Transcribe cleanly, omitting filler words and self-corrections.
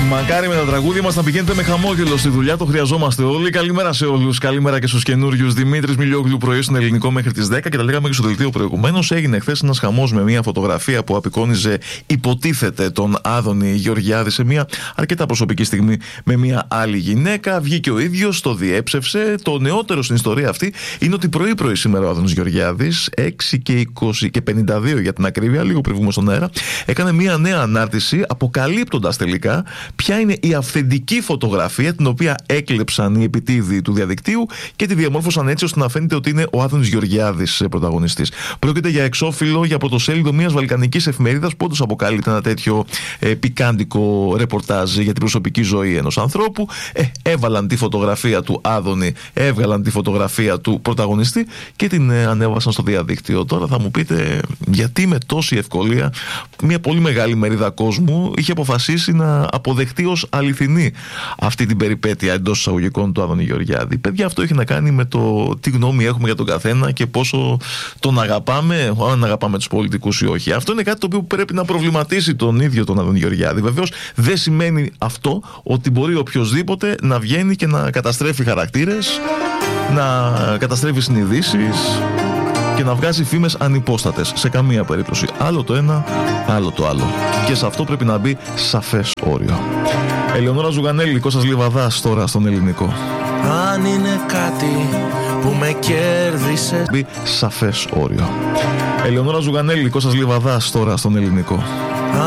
Μακάρι με τα τραγούδια μας να πηγαίνετε με χαμόγελο στη δουλειά, το χρειαζόμαστε όλοι. Καλημέρα σε όλους. Καλημέρα και στους καινούριους. Δημήτρης Μιλιόγλου, πρωί στον Ελληνικό μέχρι τις 10 και τα λέγαμε και στο δελτίο προηγουμένως. Έγινε χθες ένας χαμός με μια φωτογραφία που απεικόνιζε, υποτίθεται, τον Άδωνη Γεωργιάδη σε μια αρκετά προσωπική στιγμή με μια άλλη γυναίκα. Βγήκε ο ίδιος, το διέψευσε. Το νεότερο στην ιστορία αυτή είναι ότι πρωί-πρωί σήμερα ο Άδωνης Γεωργιάδης, 6 και 20 και 52 για την ακρίβεια, λίγο πριν βγούμε στον αέρα, έκανε μια νέα ανάρτηση αποκαλύπτοντας τελικά ποια είναι η αυθεντική φωτογραφία την οποία έκλεψαν οι επιτίδιοι του διαδικτύου και τη διαμόρφωσαν έτσι ώστε να φαίνεται ότι είναι ο Άδωνης Γεωργιάδης πρωταγωνιστής. Πρόκειται για εξώφυλλο, για πρωτοσέλιδο μιας βαλκανικής εφημερίδας που όντως αποκαλύπτει ένα τέτοιο πικάντικο ρεπορτάζ για την προσωπική ζωή ενός ανθρώπου. Έβαλαν τη φωτογραφία του Άδωνη, έβγαλαν τη φωτογραφία του πρωταγωνιστή και την ανέβασαν στο διαδίκτυο. Τώρα θα μου πείτε γιατί με τόση ευκολία μια πολύ μεγάλη μερίδα κόσμου είχε αποφασίσει να αποδεχτεί ως αληθινή αυτή την περιπέτεια εντός εισαγωγικών του Άδωνη Γεωργιάδη. Παιδιά, αυτό έχει να κάνει με το τι γνώμη έχουμε για τον καθένα και πόσο τον αγαπάμε, αν αγαπάμε τους πολιτικούς ή όχι. Αυτό είναι κάτι το οποίο πρέπει να προβληματίσει τον ίδιο τον Άδωνη Γεωργιάδη. Βεβαίως δεν σημαίνει αυτό ότι μπορεί οποιοσδήποτε να βγαίνει και να καταστρέφει χαρακτήρες, να καταστρέφει συνειδήσεις και να βγάζει φήμες ανυπόστατες. Σε καμία περίπτωση. Άλλο το ένα, άλλο το άλλο. Και σε αυτό πρέπει να μπει σαφές όριο. Ελεονόρα Ζουγανέλη, Κώστας Λιβαδάς τώρα στον Ελληνικό. Αν είναι κάτι που με κέρδισε. Μπει σαφές όριο. Ελεονόρα Ζουγανέλη, Κώστας Λιβαδάς τώρα στον Ελληνικό.